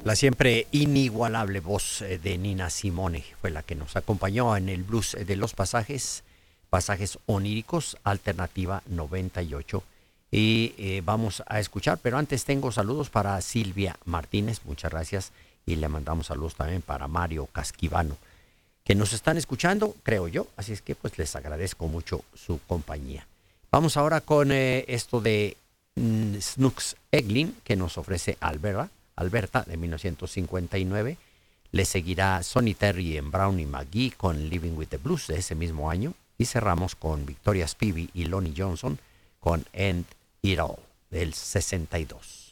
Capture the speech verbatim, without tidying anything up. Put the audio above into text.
La siempre inigualable voz eh, de Nina Simone fue la que nos acompañó en el blues de los pasajes, pasajes oníricos, alternativa noventa y ocho. Y eh, vamos a escuchar, pero antes tengo saludos para Silvia Martínez, muchas gracias. Y le mandamos saludos también para Mario Casquivano, que nos están escuchando, creo yo. Así es que pues les agradezco mucho su compañía. Vamos ahora con eh, esto de mm, Snooks Eglin, que nos ofrece Alberta. Alberta de mil novecientos cincuenta y nueve. Le seguirá Sonny Terry en Brownie McGhee con Living with the Blues de ese mismo año. Y cerramos con Victoria Spivey y Lonnie Johnson con End It All del sesenta y dos.